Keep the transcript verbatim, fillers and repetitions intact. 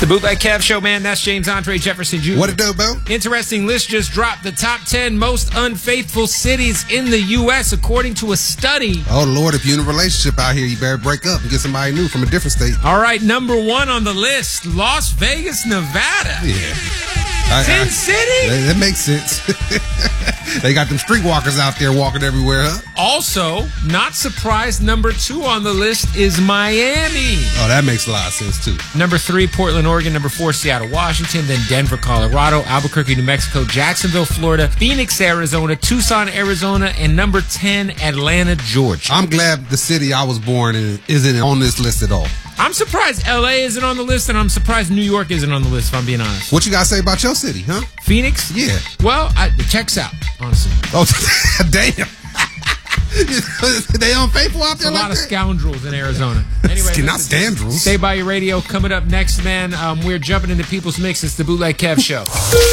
Bootleg Kev Show, man. That's James Andre Jefferson Junior What it do, Bo? Interesting list just dropped. The top ten most unfaithful cities in the U S according to a study. Oh, Lord, if you're in a relationship out here, you better break up and get somebody new from a different state. All right, number one on the list, Las Vegas, Nevada. Yeah. I, Sin I, City? That, that makes sense. They got them streetwalkers out there walking everywhere, huh? Also, not surprised, number two on the list is Miami. Oh, that makes a lot of sense, too. Number three, Portland, Oregon. Number four, Seattle, Washington. Then Denver, Colorado. Albuquerque, New Mexico. Jacksonville, Florida. Phoenix, Arizona. Tucson, Arizona. And number ten, Atlanta, Georgia. I'm glad the city I was born in isn't on this list at all. I'm surprised L A isn't on the list, and I'm surprised New York isn't on the list, if I'm being honest. What you got to say about your city, huh? Phoenix? Yeah. Well, I, it checks out, honestly. Oh, damn. They unfaithful out there a like lot of that? scoundrels in Arizona. Anyway, Not listen, scoundrels. Stay by your radio. Coming up next, man, um, we're jumping into People's Mix. It's the Bootleg Kev Show.